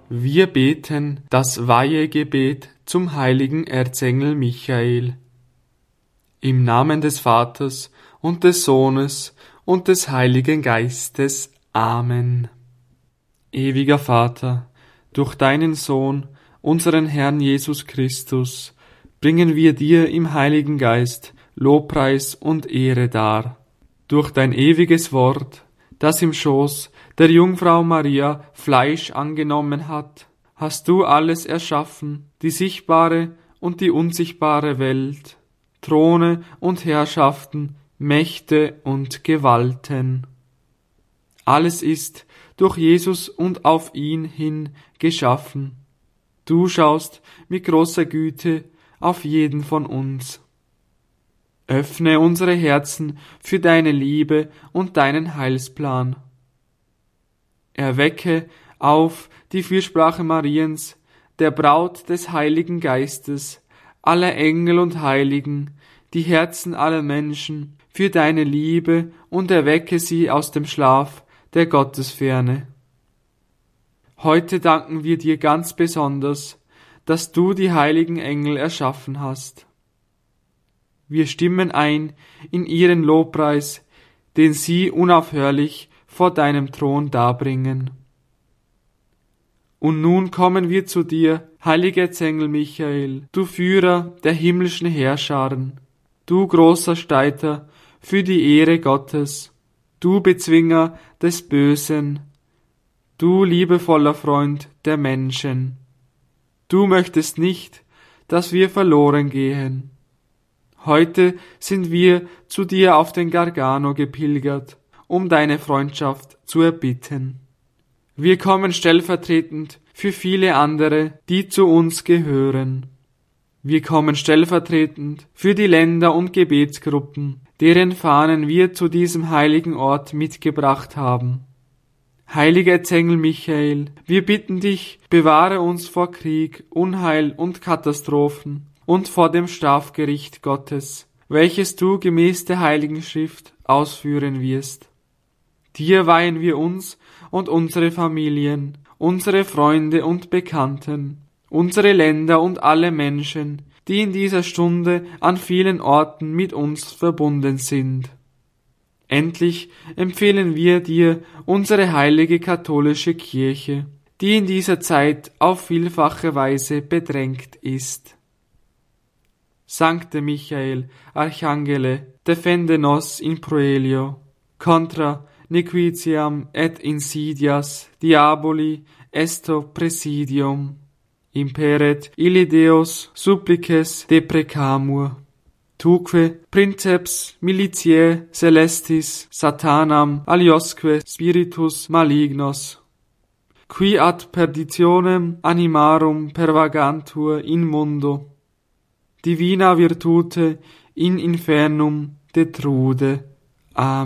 Wir beten das Weihegebet zum heiligen Erzengel Michael. Im Namen des Vaters und des Sohnes und des Heiligen Geistes. Amen. Ewiger Vater, durch deinen Sohn, unseren Herrn Jesus Christus, bringen wir dir im Heiligen Geist Lobpreis und Ehre dar. Durch dein ewiges Wort, das im Schoß der Jungfrau Maria Fleisch angenommen hat, hast du alles erschaffen, die sichtbare und die unsichtbare Welt, Throne und Herrschaften, Mächte und Gewalten. Alles ist durch Jesus und auf ihn hin geschaffen. Du schaust mit großer Güte auf jeden von uns. Öffne unsere Herzen für deine Liebe und deinen Heilsplan. Erwecke auf die Fürsprache Mariens, der Braut des Heiligen Geistes, aller Engel und Heiligen, die Herzen aller Menschen für deine Liebe und erwecke sie aus dem Schlaf der Gottesferne. Heute danken wir dir ganz besonders, dass du die heiligen Engel erschaffen hast. Wir stimmen ein in ihren Lobpreis, den sie unaufhörlich vor deinem Thron darbringen. Und nun kommen wir zu dir, heiliger Erzengel Michael, du Führer der himmlischen Heerscharen, du großer Streiter für die Ehre Gottes, du Bezwinger des Bösen, du liebevoller Freund der Menschen. Du möchtest nicht, dass wir verloren gehen. Heute sind wir zu dir auf den Gargano gepilgert, um deine Freundschaft zu erbitten. Wir kommen stellvertretend für viele andere, die zu uns gehören. Wir kommen stellvertretend für die Länder und Gebetsgruppen, deren Fahnen wir zu diesem heiligen Ort mitgebracht haben. Heiliger Erzengel Michael, wir bitten dich, bewahre uns vor Krieg, Unheil und Katastrophen und vor dem Strafgericht Gottes, welches du gemäß der Heiligen Schrift ausführen wirst. Dir weihen wir uns und unsere Familien, unsere Freunde und Bekannten, unsere Länder und alle Menschen, die in dieser Stunde an vielen Orten mit uns verbunden sind. Endlich empfehlen wir dir unsere heilige katholische Kirche, die in dieser Zeit auf vielfache Weise bedrängt ist. Sancte Michael, Archangele, defende nos in proelio, contra nequitiam et insidias diaboli esto presidium, imperet illi Deus supplices deprecamur. Tuque princeps militiae celestis satanam aliosque spiritus malignos, qui ad perditionem animarum pervagantur in mundo, divina virtute in infernum detrude. Amen.